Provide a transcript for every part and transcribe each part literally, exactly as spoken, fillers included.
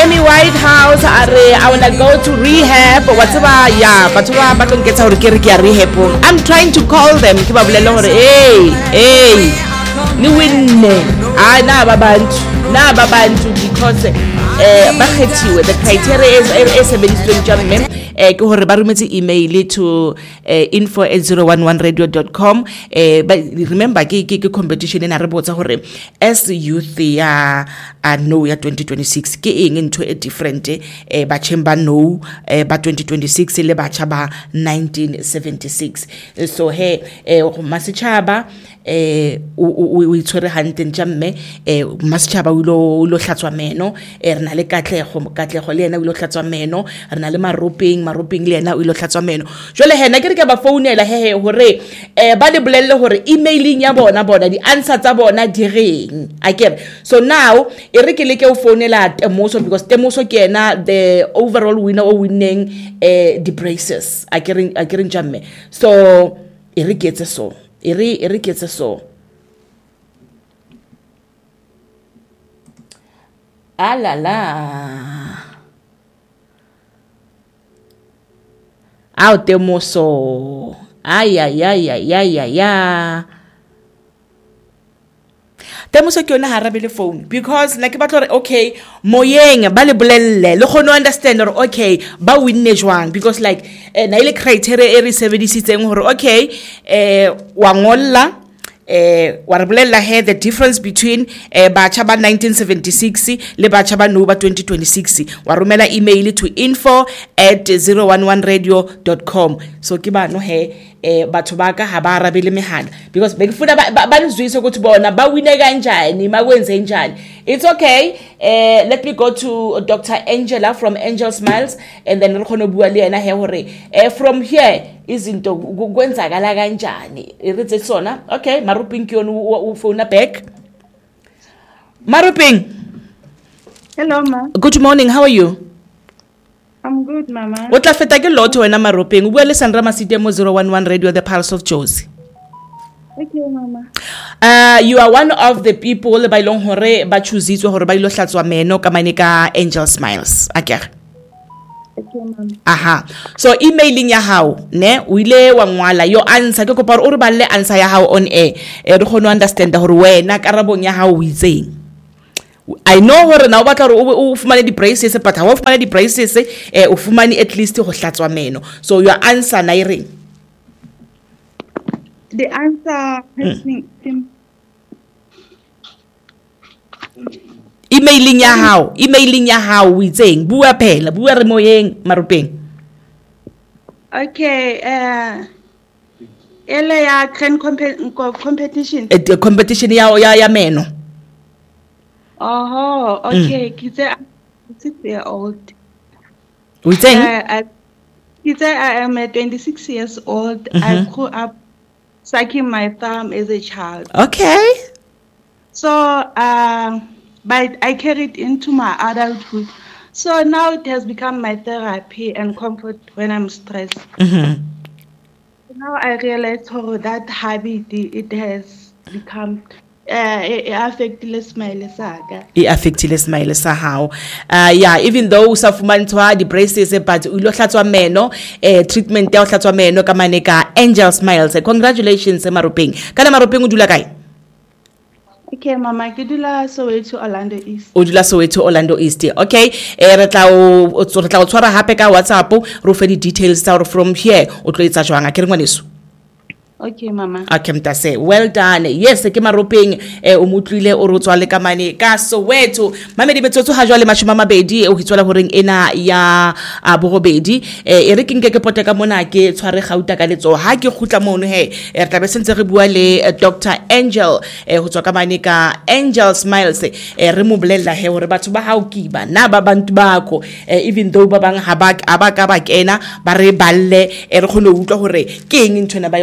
Amy Whitehouse are I wanna go to rehab whatever. Yeah, but ba tlo nketsa hore ke re ke ya rehab. I'm trying to call them ke ba bolella hore hey hey ni winne ah na ba bantu na ba bantu because eh ba kgethiwe the criteria is is sebedisitsweng jamme eh ke hore ba rometse email to uh, info at zero one one radio dot com. eh but remember ke ke competition ena re botsa hore as youth ya a no ya twenty twenty-six ke eng into a different eh ba chemba no eh ba twenty twenty-six le ba cha ba nineteen seventy-six. So he eh masechaba eh o o itshwere hantle jamme eh masechaba o lo lo hlatswa meno eh rena le katlego katlego le yena o lo hlatswa meno rena le maropeng maropeng le yena o lo hlatswa meno jole hena ke re ke ba founela he he hore eh ba le bolelle hore emailing ya bona bona di answer tsa bona di reng akere. So now e re ke le ke o founela Temoso because Temoso ke yena the overall winner o winning eh the braces akere akere jamme. So e re ke tse so e re e re ke tse so ala la ao Temoso ay ay ay ay ay ay ay Temoso ke yona harabele phone because like ba tlo okay moyeng ba le bolelle le khono understand or okay ba winne jwang because like eh, na ile criteria e re sebedisitseng hore okay eh wa ngolla eh wa re bolella here the difference between eh batjha ba nineteen seventy-six le batjha ba no ba twenty twenty-six wa romela email to info at zero one one radio dot com. So ke ba no he eh batho ba ka ha ba arabele mehala because bekufuna ba nizwise ukuthi bona ba wine kanjani makwenze njani. It's okay. eh let me go to Doctor Angela from Angel Smiles and then re khona bua le yena he hore eh from here izinto kwenzakala kanjani iritse sona. Okay, Maruping ke yona u phone back. Maruping, hello ma. Good morning, how are you? I'm good, mama. O tla feta ke lotho wena Maruping. O bua le Sandra Masite mo zero one one radio the pulse of Josie. Okay, mama. Uh you are one of the people ba ilong hore ba choositswe hore ba ilo hlatswa meno ka mane ka Angel Smiles akere. Okay, mama. Aha, so emailing ya hao ne o ile wa ngwala yo answer ke kopa o re balle answer ya hao on air e re kgone understand hore wena karabong ya hao o itseng. I know hore na o batla hore o fumane di braces but ha o fumane di braces eh o fumane at least go hlatswa meno. So your answer na ire The answer mm. sim- emailing ya hao emailing ya hao o itseng bua phela bua re moyeng Marupeng. Okay, uh ele ya grand comp- competition. A competition ya ya ya meno. Oh, okay. Mm. Kids are six year old. We think uh, kids I am uh, twenty-six years old. Mm-hmm. I grew up sucking my thumb as a child. Okay. So uh but I carried into my adulthood. So now it has become my therapy and comfort when I'm stressed. Mm-hmm. Now I realize how that habit it has become uh it affectile smile saga. It affectile smile sa hao. Uh yeah, even though usafumantwa the braces but ulo hlatswa meno eh treatment ya hlatswa meno ka mane ka Angel Smiles. Congratulations Marupeng. Kana Marupeng o dula kae? Okay, mama, ke dula Soweto Orlando East. O dula Soweto Orlando East. Okay. Eh re tla o o tla o tshwara hape ka WhatsApp ro fe di details tsa from here o tlo etsa jwang akere ngwaneso. Okay, mama. Okay, mtase. Well done. Yes, ke Marupeng eh o mutlile o rotswa le ka mane ka Soweto. Mamedi betsotso ha jwa le mashoma mabedi o hitsola horeng ena ya a borobedi. Eh e re ke nke poteka mona ke tshware gauta ka letso. Ha ke khutla mono he e re tla be sentse re bua le Doctor Angel eh ho tswa ka mane ka Angel Smiles eh re mo bolella he hore batho ba ha o kiba na ba bantu ba go eh even though ba bang ha ba aba ka ba kena ba re balle e re khone utlwa hore ke eng ntwena ba e rometse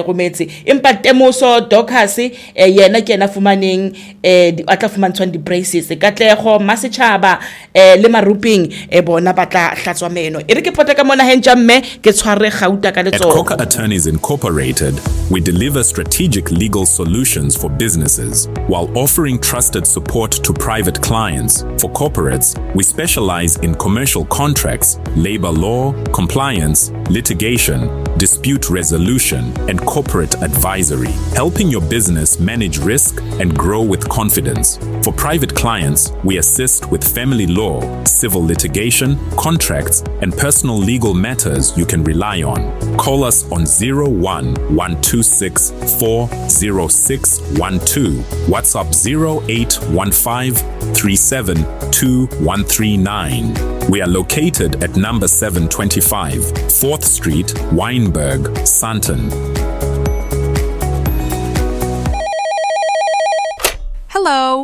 empa Temoso Dorcas eh yena ke na fumaneng eh di atla fumantshwang di braces Katlego Masechaba eh le Maruping e bona batla hlatswa meno e re ke pota ka mona hentja mme ke tshware gauta ka letso. At Coca Attorneys Incorporated, we deliver strategic legal solutions for businesses while offering trusted support to private clients. For corporates, we specialize in commercial contracts, labor law, compliance, litigation, dispute resolution, and corporate advisory, helping your business manage risk and grow with confidence. For private clients, we assist with family law, civil litigation, contracts, and personal legal matters you can rely on. Call us on zero one one two six four zero six one two, WhatsApp zero eight one five three seven two one three nine. We are located at number seven twenty-five, fourth Street, Wynberg, Sandton. Hello.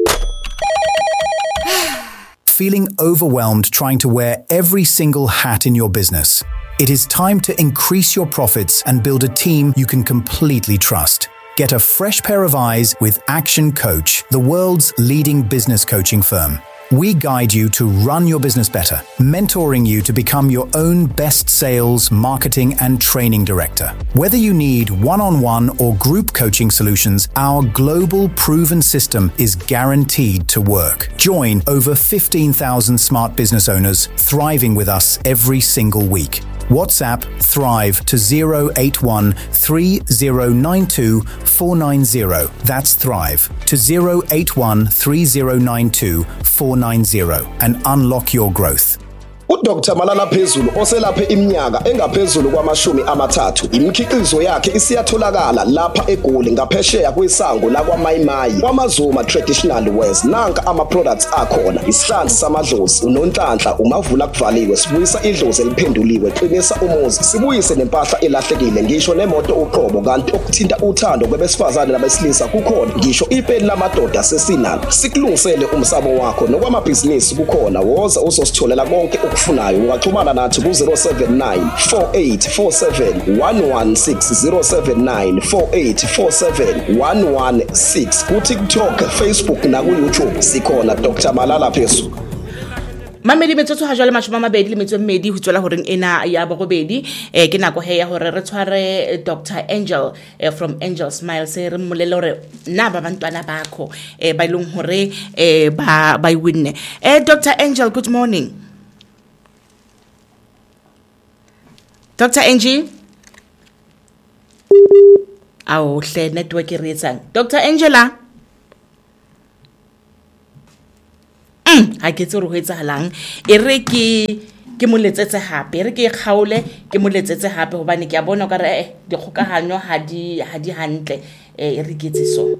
Feeling overwhelmed trying to wear every single hat in your business? It is time to increase your profits and build a team you can completely trust. Get a fresh pair of eyes with Action Coach, the world's leading business coaching firm. We guide you to run your business better, mentoring you to become your own best sales, marketing, and training director. Whether you need one-on-one or group coaching solutions, our global proven system is guaranteed to work. Join over fifteen thousand smart business owners thriving with us every single week. WhatsApp Thrive to zero eight one three zero nine two four nine zero. That's Thrive to zero eight one three zero nine two four nine zero and unlock your growth. uDoctor Malala Phezulu oselaphe iminyaka engaphezulu kwamashumi amathathu imikhiqizo yakhe isiyatholakala lapha eGoli ngaphesheya kwesango la kwaMayimayi kwaMazuma Traditional Wears nanka ama products akhona isihlanzi samadlozi unonhlanhla umavula kuvaliwe sibuyisa idlozi eliphenduliwe qinisa umuzi sibuyise nempahla elahlekile ngisho nemoto uqobo kanti okuthinta uthando kwabesifazane nabesilisa kukhona ngisho ipeni lamadoda sesinalo sikulungisele umsamo wakho nokwamabhizinisi kukhona woza uzositholela konke ufunayo ungaxhumana nathi ku zero seven nine four eight four seven one one six zero seven nine four eight four seven one one six ku TikTok, Facebook na ku YouTube sikhona Doctor Malala Phezulu. Mamedi metsotso ha jwale mashome a mabedi le metso mmedi ho tswela horeng ena ya bogobedi eh ke nako he ya hore re tshware Doctor Angel eh, from Angel Smile se re mmolele hore na ba bantwana bakho eh ba ileng hore eh ba ba iwinne eh Doctor Angel, good morning. Doctor Angie? Aw hle network e re etsang. Doctor Angela? Mm, ha ke tsore ho etsahalang. E re ke ke mo letsetse hape. E re ke kgaole ke mo letsetse hape hobane ke a bona ka re eh dikgokahanyo ha di ha di hantle. Eh e re ke tseso.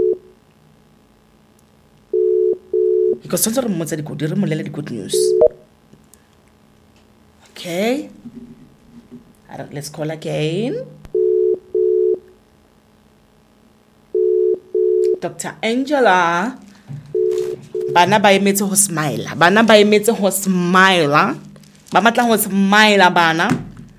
Ke sentse re mmotsa dikodi re molele di good news. Okay. Let's call again. Doctor Angela. Bana ba emetse ho smile. Bana ba emetse ho smile. Ba matla ho smile bana.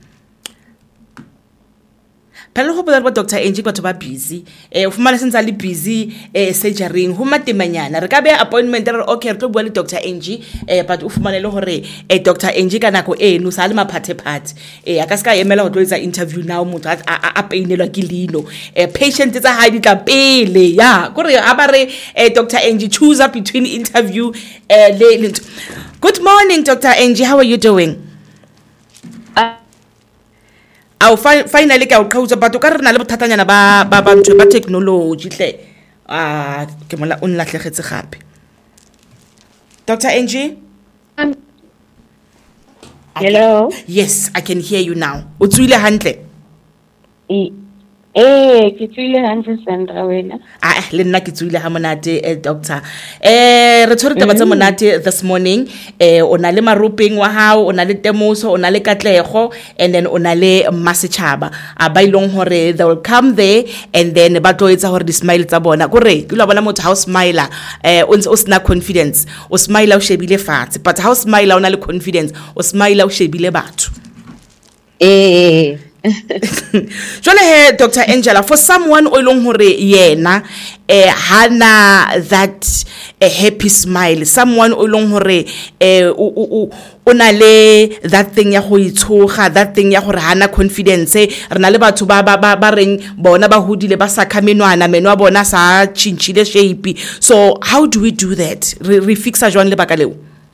Pele ho bolela Doctor Angie batho ba busy eh o fumana sentse le busy eh surgery ho matemanyana re ka be appointment re okay re tlo bua le Doctor Angie eh but o fumana le hore eh Doctor Angie ka nako eno sa le maphathe phathe eh aka ska emela ho tlo etsa interview now motho a a painelwa ke lino eh patient tsa ha di tla pele ya gore a ba re eh Doctor Angie choose up between interview eh le. Good morning Doctor Angie, how are you doing? Aw finally ka o qhauza batho ka rena le bothatanyana ba ba batho ba technology hle ah ke mola o nlahlegetse gape. Doctor Angie? Um, hello. Yes, I can hear you now. O tswile hantle? E eh ke tswile hantle Sandra wena. Ah le nna ke tswile ha monate eh doctor. Eh re tshwere taba tsa monate this morning. Eh ona le Maruping wa hao, ona le Temoso, ona le Katlego and then ona le Masechaba. A ba ilong hore they will come there and then ba tlo etsa hore di smile tsa bona. Gore ke lo bona motho ha o smile eh o ntse o sna confidence. O smile o shebile fatshe, but ha o smile ona le confidence, o smile o shebile batho. Eh Jwale he Doctor Angela, for someone o ilong hore yena eh hana that a happy smile, someone o ilong hore eh o o ona le that thing ya go itshoga, that thing ya gore hana confidence, re na le batho ba ba ba reng bona ba hodile ba sa khamenwana menwa bona sa chinchile shape. So how do we do that? Re re fixa jwang le bakaleo?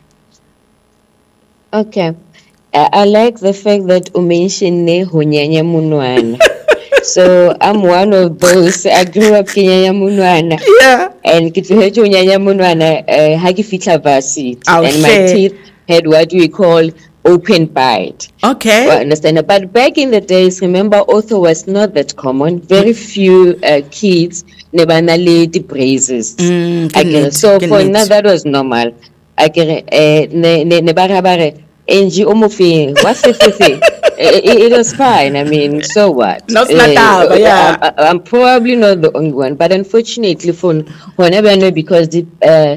Okay. Uh, I like the fact that you mentioned Hunyanya Munwana. So I'm one of those. I grew up in Munwana. Yeah. And Kithuhetu Hunyanya Munwana, Hagifita Vasi. And my teeth had what we call open bite. Okay. I understand. But back in the days, remember, ortho was not that common. Very few uh, kids never the braces. Mm, okay. So for now, that was normal. Okay. Ne ne ne bare bare. Angie Omofi, what's the thing? It was fine. I mean, so what? Not uh, yeah. I, I'm probably not the only one, but unfortunately, for whenever I know, because the uh,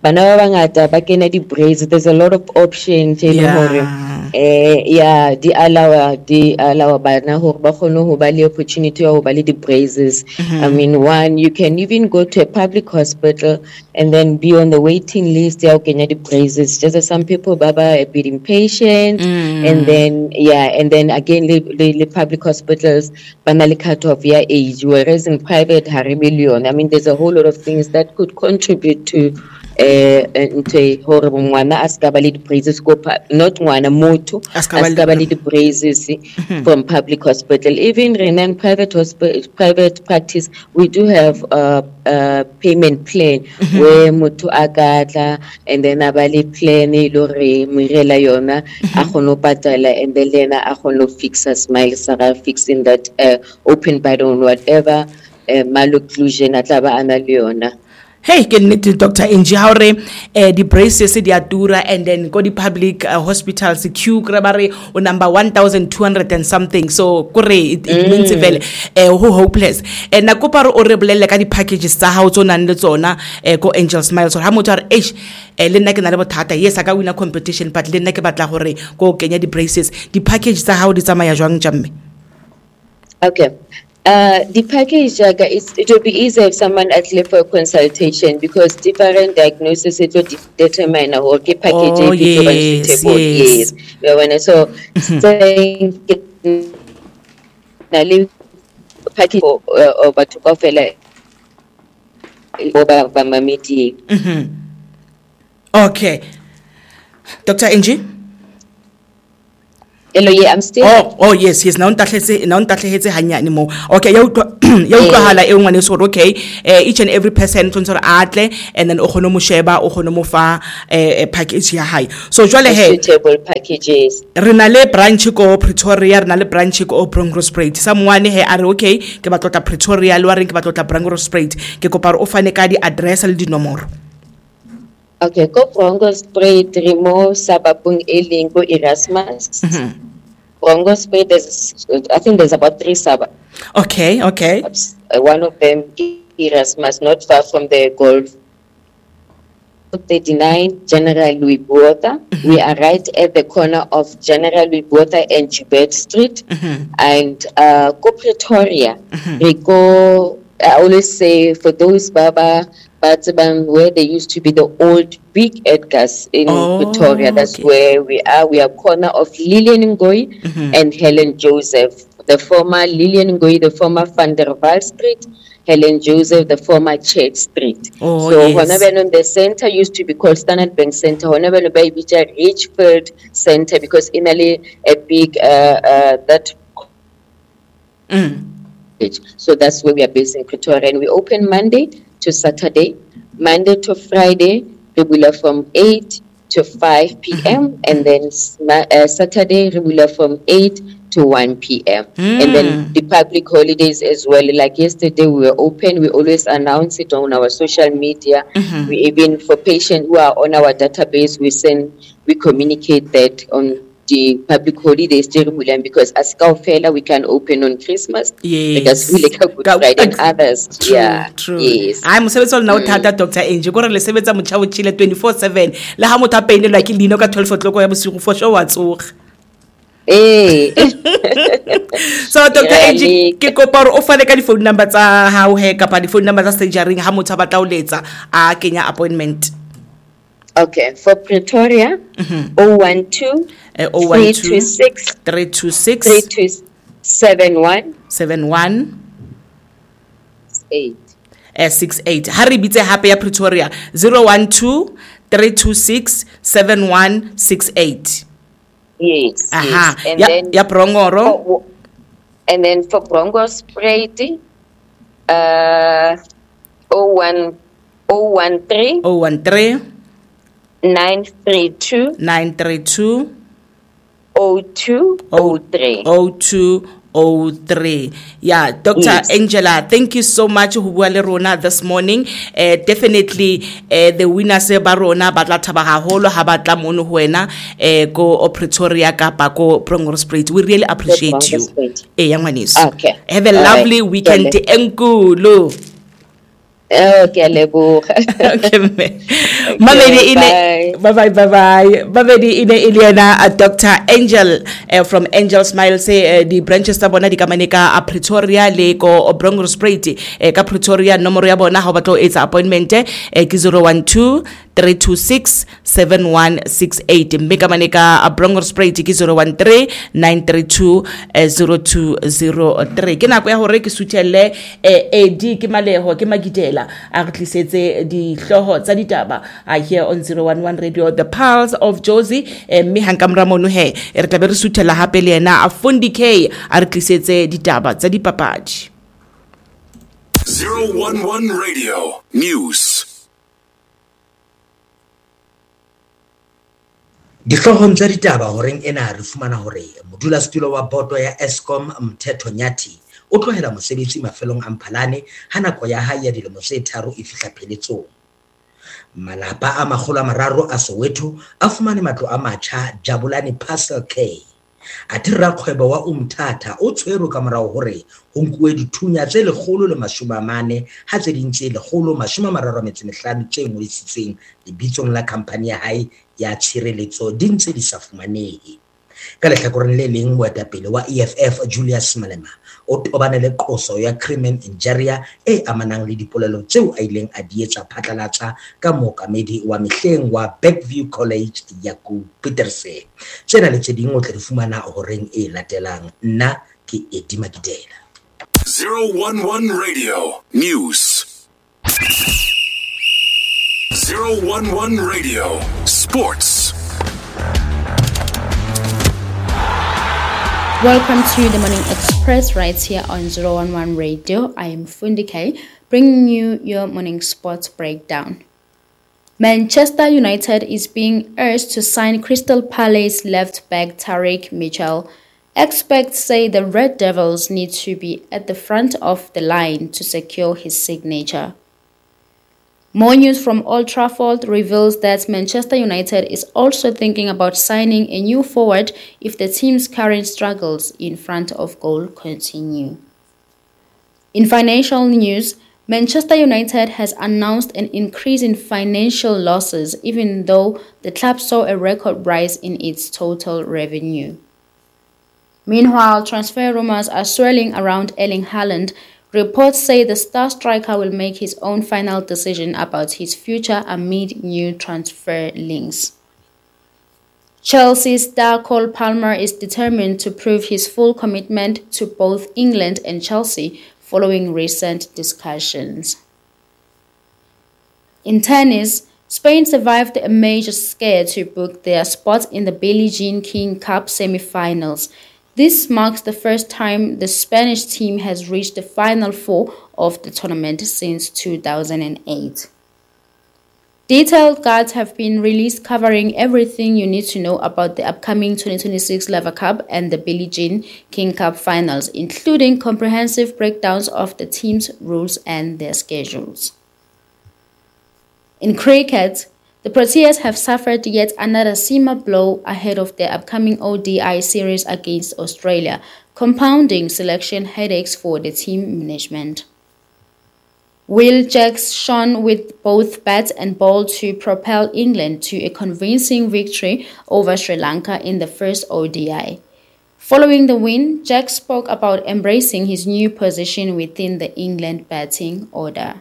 the braids, there's a lot of options. You know, yeah. Uh, yeah, the allow the allow but now who bali opportunity or bali the braces. I mean, one, you can even go to a public hospital and then be on the waiting list. There, okay, the braces. Just as some people, baba, a bit impatient, mm. and then yeah, and then again, the, the, the public hospitals banally cut off your age, whereas in private, hari million. I mean, there's a whole lot of things that could contribute to. Uh, into horrible mwana askabali the praises go not mwana moto askabali the praises from public hospital. Even in private hospital, private practice, we do have a, a payment plan mm-hmm. where moto agata and then abali plan ilore mirela yona akhono patala and then lena akhono fix a smile sara fixing that uh, open bite on whatever uh, malocclusion atlaba analiona. Hey, can need to Doctor Angie how re eh the braces di atura and then go the public uh, hospitals queue grabare o number one thousand two hundred and something. So kore it, it mm. means well eh ho hopeless. And na kopa re o re bolelle ka di packages tsa hao tsona le tsona eh go Angel Smiles or ha motho re eh eh le nna ke na le bothata yes aka wina competition but le nna ke batla gore go kenya di braces di package tsa hao di tsamaya jwang jamme. Okay. Uh, the package, uh, is, it will be easy if someone actually for a consultation because different diagnosis it will de- determine our okay, package. Oh, yes, yes. yes. So, saying package over to offer over mamiti. Okay, Doctor Angie. Hello, yeah, I'm still. Oh, oh yes, yes. Now ntahletse, now ntahletse hanyane mo. Okay, ya utwa, ya utwa hala e ngwane so okay. Uh, each and every person tonsora atle, and then okono mo sheba, okono mo fa a package ya high. So jwale he. Suitable packages. Renale branch ko Pretoria, renale branch ko Brongrosspruit. Someone he are okay. Ke batlota Pretoria, lo areng ke batlota Brongrosspruit. Ke kopara o fane ka di address le di nomoro. Okay, go Brongrosspruit, Remo, Sabapung, Elingo, Erasmus. Mm-hmm. Brongrosspruit, there's, I think there's about three sub. Okay, okay. Uh, one of them, Erasmus, not far from the Golf. thirty-nine, General Louis Botha. Mm-hmm. We are right at the corner of General Louis Botha and Jubert Street. Mm-hmm. And uh, go Pretoria. Mm-hmm. We go, I always say, for those Baba, but where they used to be the old big Edgars in oh, Pretoria, that's okay. where we are. We are corner of Lillian Ngoyi mm-hmm. and Helen Joseph. The former Lillian Ngoyi, the former Van der Waal Street, Helen Joseph, the former Church Street. Oh, so yes. Whenever the center used to be called Standard Bank Center, whenever the baby Richfield Center, because in a, a big uh, uh, that. Mm. So that's where we are based in Pretoria, and we open Monday to Saturday, Monday to Friday, regular from eight to five p.m. Mm-hmm. and then uh, Saturday, regular from eight to one p.m. Mm. And then the public holidays as well. Like yesterday, we were open. We always announce it on our social media. Mm-hmm. We even for patients who are on our database, we send, we communicate that on the public holidays because as Kaufela we can open on Christmas. Yes. Because we like a Good Friday and others. True, yeah. True. Yes. I'm so so now Tata Doctor Angie. Go re sebetsa motšha Chile twenty-four seven. La ha motho a paine like lino ka twelve o'clock ya bosigo for sure wa tsoga. Eh. So Doctor Really? Angie, ke kopa hore o fane ka di-phone number tsa hao he kapa di-phone number tsa stageering ha motho a batla o letsa a kenya appointment. Okay, for Pretoria, oh one two, Eh, oh one two, three two six, three two six, three two seven one, seven one eight. eh, six eight. Ha re bitse hape ya Pretoria zero one two, three two six, seven one six eight. Yes, Aha. yes. And Ya, then ya Brongoro. for, and then for Brongospruit, uh, oh one oh one three, oh one three, nine three two, nine three two, oh two oh three. oh two oh three. Yeah, Doctor Yes. Angela, thank you so much ho bua le rona this morning. Uh, definitely uh, the winners ba rona ba tla thaba haholo ha ba tla mono ho wena uh, go Pretoria kapa go Brongospruit. We really appreciate you. Brongospruit. Eh ya ngwaneso. Okay. Have a All lovely right. weekend Ke enkulu. Okay, leboha. Okay, Mamedi ine, bye bye bye bye. Mamedi ine Eliana, uh, Doctor Angel uh, from Angel Smile say uh, the branches tsa bona di ka maneka a Pretoria le ko Brongospruit uh, ka Pretoria nomoro ya bona ha ba tlo etsa appointment uh, ke zero one two, three two six, seven one six eight. Mme ka maneka a Brongospruit ke zero one three, nine three two, zero two zero three. Ke nako ya hore ke sutelle eh, Edi ke Maleho ke Magidela a re tlisetse di hloho tsa ditaba uh, here on zero one one Radio, the pulse of Josie. Mme hankamra mono he re tla be re sutela hape le yena a Fundi K a re tlisetse ditaba tsa dipapadi. zero one one Radio News. Dihlohong tsa ditaba horeng ena re fumana hore modulasetulo wa boto ya Eskom Mthetho Nyati o tlohela mosebetsi mafelong a Mphalane ha nako ya hae ya dilemo tse tharo e fihla pheletsong. Malapa a makgolo a mararo a Soweto a fumane matlo a matjha Jabulani Parcel K. A tira kgwebo wa Umtata o tshwero ka morao hore ho nkuwe dithunya tse lekgolo le mashome a mane ha tse ding tse lekgolo mashome a mararo a metso e mehlano tse ngodisitsweng lebitsong la khampani ya hae ya tshireletso di ntse di sa fumanehe. Ka lehlakoreng le leng moetapele wa E F F Julius Malema o tobane le qoso ya crimen injuria e amanang le dipolelo tseo a ileng a di etsa phatlalatsa ka mookamedi wa mehleng wa Bergview College Yaku Petersen. Tsena le tse ding o tla di fumana horeng e latelang. Nna ke Edi Magidela. zero one one Radio News. zero one one Radio Sports. Welcome to the Morning Express right here on zero one one Radio. I am Fundi K, bringing you your morning sports breakdown. Manchester United is being urged to sign Crystal Palace left back Tariq Mitchell. Experts say the Red Devils need to be at the front of the line to secure his signature. More news from Old Trafford reveals that Manchester United is also thinking about signing a new forward if the team's current struggles in front of goal continue. In financial news, Manchester United has announced an increase in financial losses even though the club saw a record rise in its total revenue. Meanwhile, transfer rumors are swirling around Erling Haaland. Reports say the star striker will make his own final decision about his future amid new transfer links. Chelsea's star Cole Palmer is determined to prove his full commitment to both England and Chelsea following recent discussions. In tennis, Spain survived a major scare to book their spot in the Billie Jean King Cup semi-finals. This marks the first time the Spanish team has reached the final four of the tournament since two thousand eight. Detailed guides have been released covering everything you need to know about the upcoming twenty twenty-six Laver Cup and the Billie Jean King Cup finals, including comprehensive breakdowns of the teams' rules and their schedules. In cricket, the Proteas have suffered yet another seamer blow ahead of their upcoming O D I series against Australia, compounding selection headaches for the team management. Will Jacks shone with both bat and ball to propel England to a convincing victory over Sri Lanka in the first O D I. Following the win, Jack spoke about embracing his new position within the England batting order.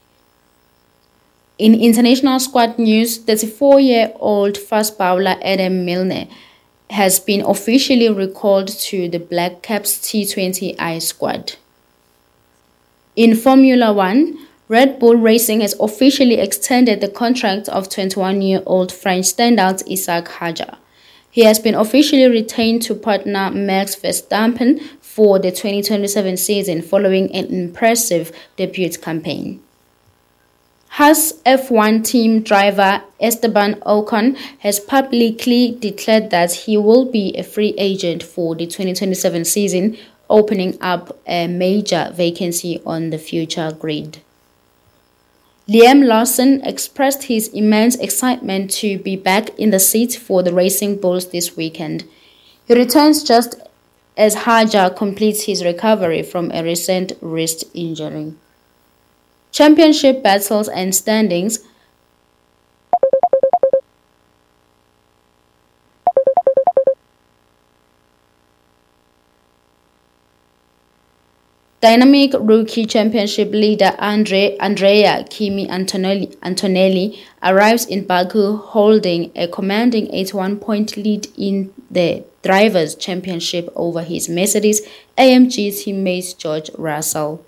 In international squad news, thirty-four-year-old fast bowler Adam Milner has been officially recalled to the Black Caps T twenty I squad. In Formula One, Red Bull Racing has officially extended the contract of twenty-one-year-old French standout Isaac Hadjar. He has been officially retained to partner Max Verstappen for the twenty twenty-seven season following an impressive debut campaign. Haas F one team driver Esteban Ocon has publicly declared that he will be a free agent for the twenty twenty-seven season, opening up a major vacancy on the future grid. Liam Lawson expressed his immense excitement to be back in the seat for the Racing Bulls this weekend. He returns just as Hadjar completes his recovery from a recent wrist injury. Championship battles and standings. Dynamic Rookie Championship leader Andre, Andrea Kimi Antonelli, Antonelli arrives in Baku holding a commanding eighty-one point lead in the Drivers' Championship over his Mercedes A M G teammate George Russell.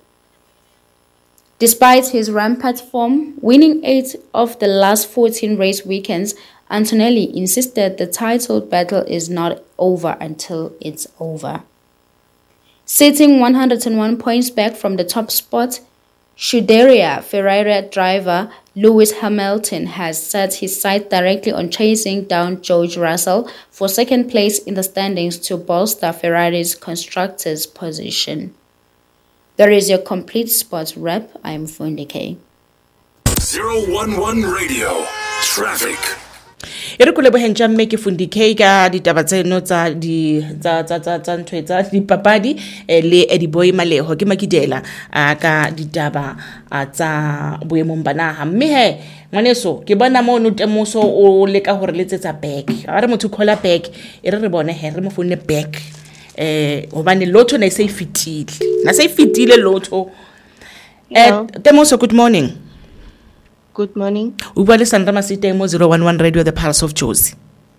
Despite his rampant form, winning eight of the last fourteen race weekends, Antonelli insisted the title battle is not over until it's over. Sitting one hundred one points back from the top spot, Scuderia Ferrari driver Lewis Hamilton has set his sight directly on chasing down George Russell for second place in the standings to bolster Ferrari's constructors' position. There is your complete sports wrap. I am Fundike. zero one one Radio Traffic. E re kole bohentja mme ke Fundike ka ditaba tseno tsa di tsa tsa tsa tsa ntwe tsa dipapadi le Ediboy Maleho ke makidela ka ditaba tsa boemong banaha mme he ngwaneso ke bona mo no temoso o leka hore letsetsa back a re motho khola back e re re bone he re mo phone back eh hobane lotho na se fitile na se fitile lotho eh temoso good morning. Good morning. We were Sandra Masite mo zero one one Radio, the Pulse of Jozi.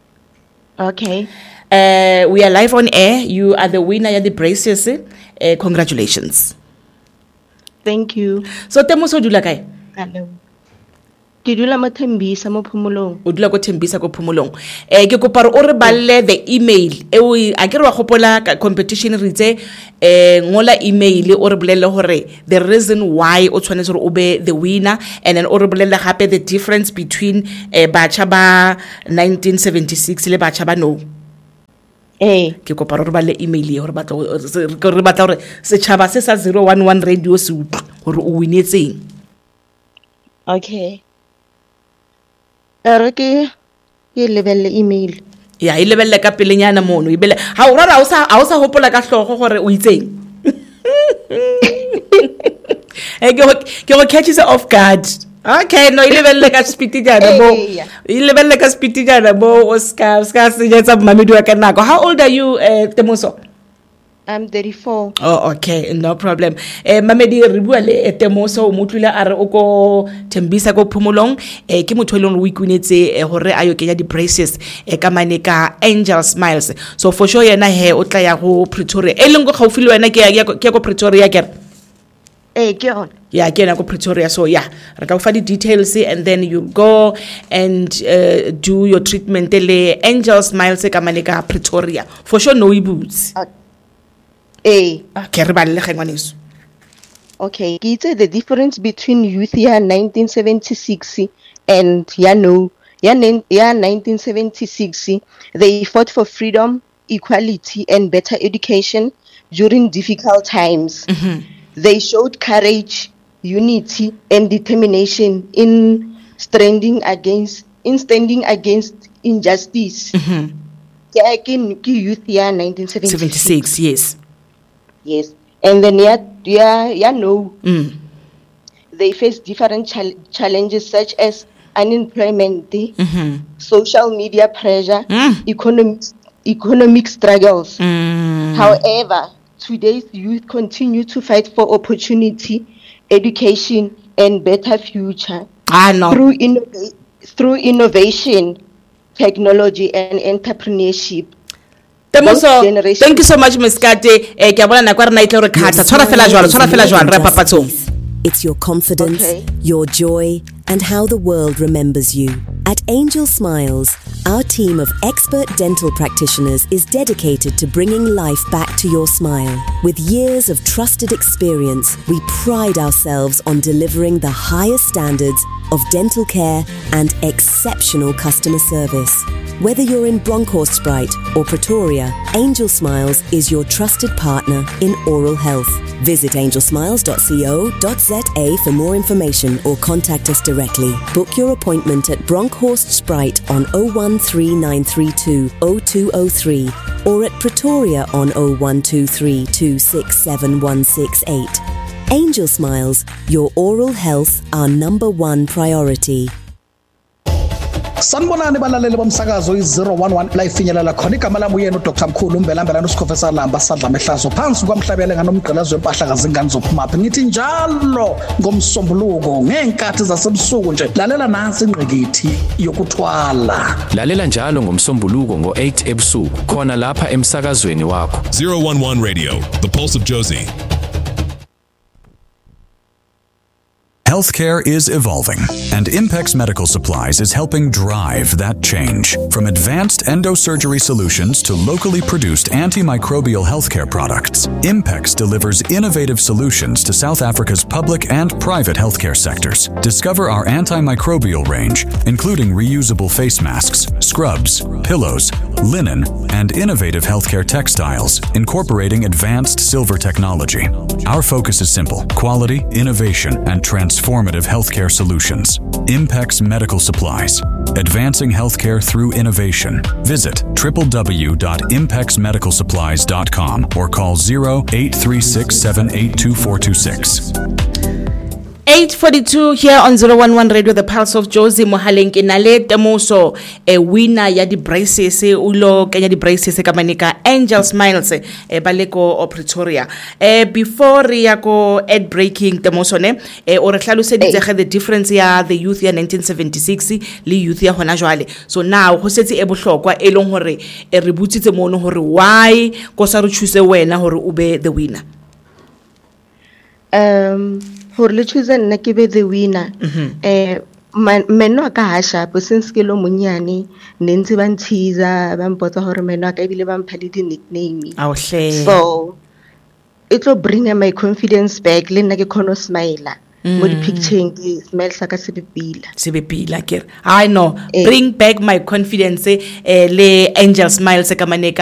Okay. Uh, we are live on air. You are the winner of the braces. Uh, congratulations. Thank you. So temoso dula kae? Hello. Ke dula mo Thembisa mo Phomolong. O dula go Thembisa go Phomolong. Eh ke kopa re o re balle the email. E o a ke re wa gopola competition re tse eh ngola email o re bolelle hore the reason why o tshwanetse re o be the winner and then o re bolelle gape the difference between eh bacha ba nineteen seventy-six le bacha ba no. Eh ke kopa re balle email e hore batla re batla hore se tshaba se sa zero one one Radio se utlwe hore o winetseng. Okay. Re ke ke lebelle email ya e lebelle ka pelenyana mono ibele ha o rara o sa a o sa hopola ka hlogo gore o itseng e ke ke go catch is off guard. Okay, no, ile belle ka speedy jana bo ile belle ka speedy jana bo Oscar Oscar se jetsa mamedi wa ka nako. How old are you uh, Temoso? I'm thirty-four. Oh, okay, no problem. Eh mamedi re bua le Temoso o motlile a re o ko Thembisa go Phomolong eh ke motho le o ikunetse eh hore ayo kenya di braces eh ka mane ka Angel Smiles. So for sure yena he o tla ya go Pretoria. E leng go gaufi le wena ke ya ke go Pretoria ke. Eh ke on. Yeah, ke na go Pretoria, so yeah, re ka ufa di details and then you go and uh, do your treatment le Angel Smiles ka mane ka Pretoria. For sure no iboots. Uh, Eh. Okay, re balle gengwaneso. Okay, ke itse the difference between youth year nineteen seventy-six and ya no, ya ya nineteen seventy-six, they fought for freedom, equality and better education during difficult times. Mm-hmm. They showed courage, unity and determination in standing against in standing against injustice. Mhm. Ke youth year nineteen seventy-six. seventy-six, yes. Yes, and then yeah, yeah, yeah, no. Mm. They face different chal- challenges such as unemployment, Mm-hmm. social media pressure, Mm. economic economic struggles. Mm. However, today's youth continue to fight for opportunity, education, and better future I know. through innova- through innovation, technology, and entrepreneurship. Temoso, thank you so much, Miss Kate. Eh, ke a bona nako re na itlo re khata. Tshwara fela jwalo, tshwara fela jwalo re papatsong. It's your confidence, Okay. your joy, and how the world remembers you. At Angel Smiles, our team of expert dental practitioners is dedicated to bringing life back to your smile. With years of trusted experience, we pride ourselves on delivering the highest standards of dental care and exceptional customer service. Whether you're in Bronkhorstspruit or Pretoria, Angel Smiles is your trusted partner in oral health. Visit angel smiles dot co dot za for more information or contact us directly. Book your appointment at Bronkhorstspruit on zero one three nine three two zero two zero three or at Pretoria on zero one two three two six seven one six eight. Angel Smiles, your oral health, our number one priority. Sanibonani balaleli bomsakazo i-zero one one la ifinyelela khona igama lami uyena uDr Mkhulu Mbelambela noSikhofesa Lamba sadla mehlazo phansi kwamhlabele nganomgqelazo wempahla kazingane zophumaphi ngithi njalo ngomsombuluko ngenkathi zasebusuku nje lalela nansi ingqikithi yokuthwala lalela njalo ngomsombuluko ngo eight ebusuku khona lapha emsakazweni wakho zero one one Radio, the pulse of Josie. Healthcare is evolving, and Impex Medical Supplies is helping drive that change. From advanced endosurgery solutions to locally produced antimicrobial healthcare products, Impex delivers innovative solutions to South Africa's public and private healthcare sectors. Discover our antimicrobial range, including reusable face masks, scrubs, pillows, linen, and innovative healthcare textiles, incorporating advanced silver technology. Our focus is simple: quality, innovation, and transformation. Transformative healthcare solutions. Impex Medical Supplies. Advancing healthcare through innovation. Visit w w w dot impex medical supplies dot com or call zero eight three six seven eight two four two six. eight forty-two here on zero one one Radio, the pulse of Josie Mohaleng ke nale Temoso a winner ya di braces ulo kenya di braces ka manika Angel Smiles e baleko o Pretoria. Eh before re ya ko ad breaking Temoso ne e o re hlaloseditse the difference ya the youth ya nineteen seventy-six le youth ya hona jwale. So now go setse e bohlokwa e leng hore e re butsitse mono hore why go sa re choose wena hore o be the winner. Um for le choose nna ke be the winner. Eh meno ka ha sharp since ke lo monyane ne ntse ba ntshiza ba mpotsa hore meno ka ebile ba mpha le di nickname. Awhle. So it will bring my confidence back le nna ke khono smile mo di picturing ke smile sa ka se bepila se bepila ke I know bring back my confidence eh, le Angel Smiles ka maneka